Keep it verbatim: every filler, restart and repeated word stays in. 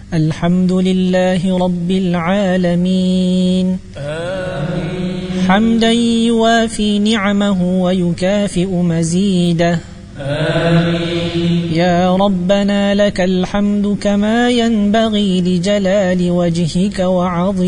الحمد لله رب العالمين آمين. حمدا يوافي نعمه ويكافئ مزيده آمين. يا ربنا لك الحمد كما ينبغي لجلال وجهك وعظيم